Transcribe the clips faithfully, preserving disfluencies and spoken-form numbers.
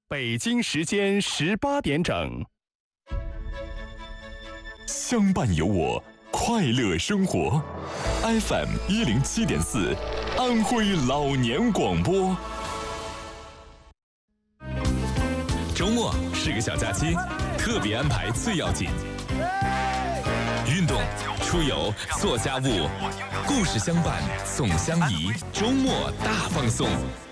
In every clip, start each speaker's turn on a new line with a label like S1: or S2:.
S1: 北京时间十八点整。
S2: 相伴有我，快乐生活。F M 一零七点四，安徽老年广播。周末是个小假期，特别安排最要紧。运动、出游、做家务，故事相伴，总相宜。周末大放送。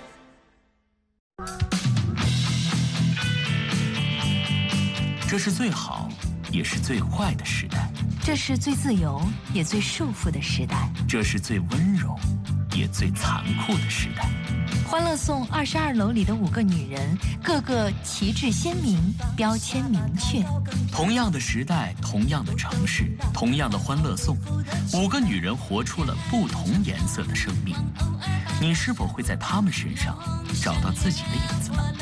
S3: 这是最好，也是最坏的时代。
S4: 这是最自由，也最束缚的时代。
S3: 这是最温柔，也最残酷的时代。
S4: 欢乐颂二十二楼里的五个女人，个个旗帜鲜明，标签明确。
S3: 同样的时代，同样的城市，同样的欢乐颂，五个女人活出了不同颜色的生命。你是否会在她们身上找到自己的影子呢？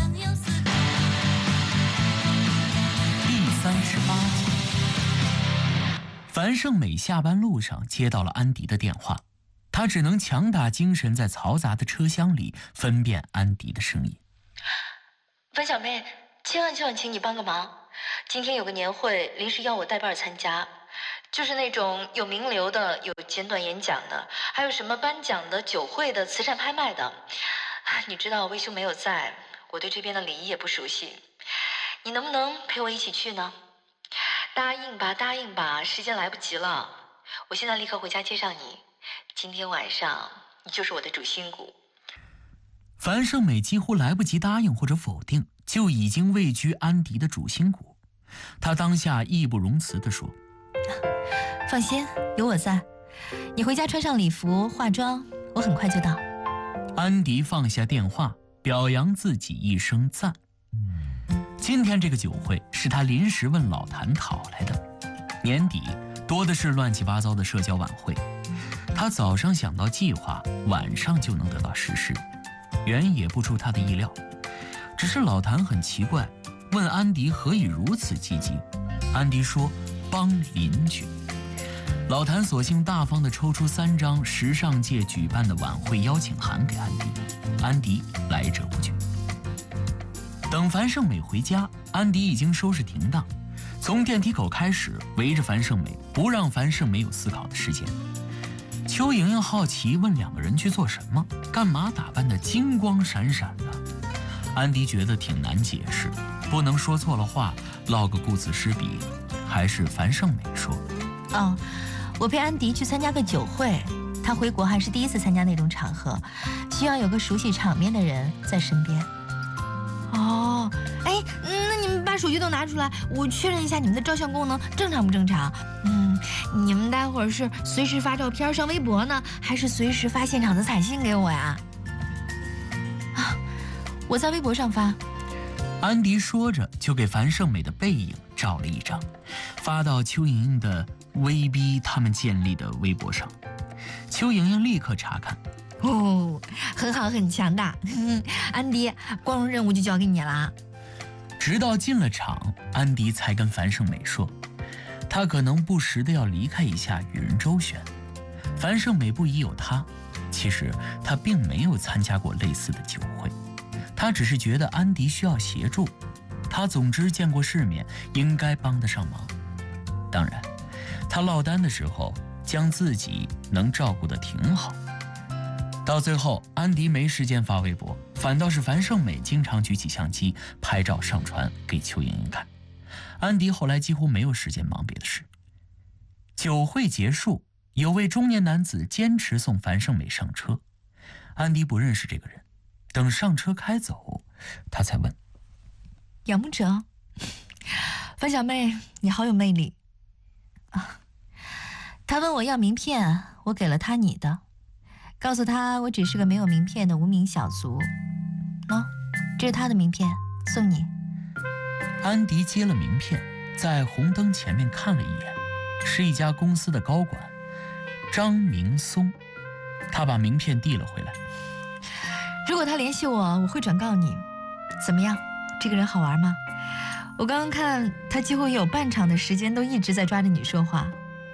S3: 第三十八集，樊胜美下班路上接到了安迪的电话。他只能强打精神，在嘈杂的车厢里分辨安迪的声音。
S5: 樊小妹，千万千万请你帮个忙，今天有个年会，临时要我代班参加，就是那种有名流的，有简短演讲的，还有什么颁奖的、酒会的、慈善拍卖的。你知道魏兄没有在，我对这边的礼仪也不熟悉，你能不能陪我一起去呢？答应吧，答应吧，时间来不及了，我现在立刻回家接上你。今天晚上你就是我的主心骨。
S3: 樊胜美几乎来不及答应或者否定，就已经位居安迪的主心骨。她当下义不容辞地说：
S4: 放心，有我在，你回家穿上礼服化妆，我很快就到。
S3: 安迪放下电话，表扬自己一声赞。今天这个酒会是他临时问老谭讨来的，年底多的是乱七八糟的社交晚会，他早上想到计划，晚上就能得到实施，原也不出他的意料。只是老谭很奇怪，问安迪何以如此积极。安迪说帮邻居。老谭索性大方地抽出三张时尚界举办的晚会邀请函给安迪，安迪来者不拒。等樊胜美回家，安迪已经收拾停当，从电梯口开始围着樊胜美，不让樊胜美有思考的时间。邱莹莹好奇问两个人去做什么，干嘛打扮得金光闪闪的。安迪觉得挺难解释，不能说错了话，落个顾此失彼，还是樊胜美说：
S4: 哦，我陪安迪去参加个酒会，他回国还是第一次参加那种场合，需要有个熟悉场面的人在身边。哦，哎，那你们把手机都拿出来，我确认一下你们的照相功能正常不正常。嗯，你们待会儿是随时发照片上微博呢，还是随时发现场的彩信给我呀？啊，我在微博上发。
S3: 安迪说着就给樊胜美的背影照了一张，发到邱莹莹的威逼他们建立的微博上。邱莹莹立刻查看，
S4: 哦，很好，很强大。安迪，光荣任务就交给你了。
S3: 直到进了场，安迪才跟樊胜美说，他可能不时的要离开一下与人周旋。樊胜美不疑有他，其实他并没有参加过类似的酒会，他只是觉得安迪需要协助，他总之见过世面，应该帮得上忙。当然，他落单的时候将自己能照顾得挺好。到最后，安迪没时间发微博，反倒是樊胜美经常举起相机拍照上传给邱莹莹看。安迪后来几乎没有时间忙别的事。酒会结束，有位中年男子坚持送樊胜美上车。安迪不认识这个人，等上车开走，他才问：
S4: 仰慕者，樊小妹，你好有魅力啊！他问我要名片，我给了他你的，告诉他我只是个没有名片的无名小卒。喏，这是他的名片，送你。
S3: 安迪接了名片，在红灯前面看了一眼，是一家公司的高管张明松。他把名片递了回来。
S4: 如果他联系我，我会转告你。怎么样，这个人好玩吗？我刚刚看他几乎有半场的时间都一直在抓着你说话。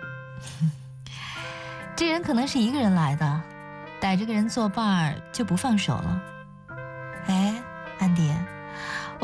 S4: 这人可能是一个人来的，逮着个人作伴儿就不放手了。哎，安迪，我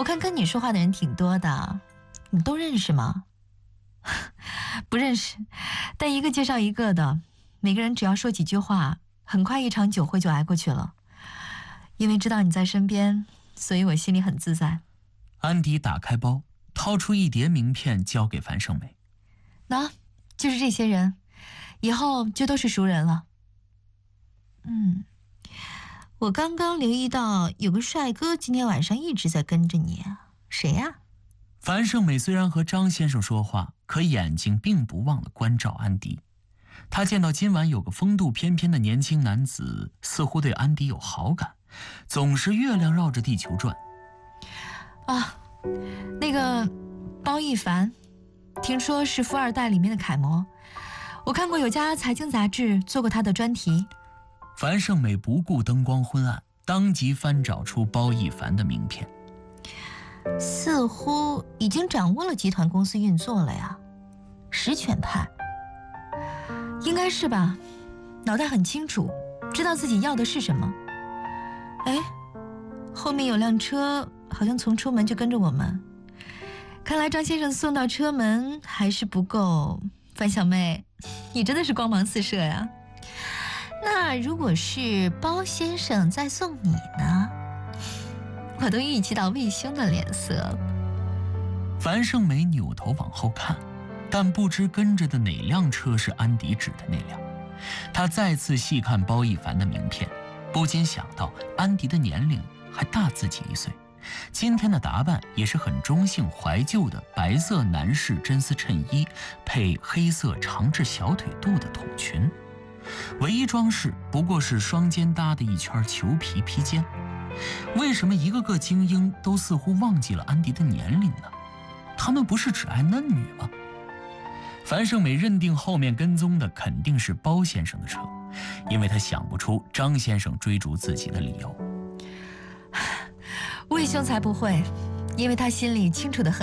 S4: 我看跟你说话的人挺多的，你都认识吗？不认识，但一个介绍一个的，每个人只要说几句话，很快一场酒会就挨过去了。因为知道你在身边，所以我心里很自在。
S3: 安迪打开包，掏出一叠名片交给樊胜美。
S4: 喏，就是这些人，以后就都是熟人了。嗯，我刚刚留意到有个帅哥今天晚上一直在跟着你，谁呀？
S3: 樊胜美虽然和张先生说话，可眼睛并不忘了关照安迪。他见到今晚有个风度翩翩的年轻男子，似乎对安迪有好感，总是月亮绕着地球转。
S4: 啊，那个包奕凡，听说是富二代里面的楷模，我看过有家财经杂志做过他的专题。
S3: 樊胜美不顾灯光昏暗，当即翻找出包奕凡的名片。
S4: 似乎已经掌握了集团公司运作了呀，实权派，应该是吧？脑袋很清楚，知道自己要的是什么。哎，后面有辆车，好像从出门就跟着我们。看来张先生送到车门还是不够。樊小妹，你真的是光芒四射呀。那如果是包先生在送你呢？我都预期到魏兄的脸色了。
S3: 樊胜美扭头往后看，但不知跟着的哪辆车是安迪指的那辆。她再次细看包奕凡的名片，不禁想到安迪的年龄还大自己一岁。今天的打扮也是很中性怀旧的白色男士真丝衬衣，配黑色长至小腿肚的筒裙，唯一装饰不过是双肩搭的一圈裘皮披肩。为什么一个个精英都似乎忘记了安迪的年龄呢？他们不是只爱嫩女吗？樊胜美认定后面跟踪的肯定是包先生的车，因为她想不出张先生追逐自己的理由。
S4: 魏兄才不会，因为他心里清楚的很。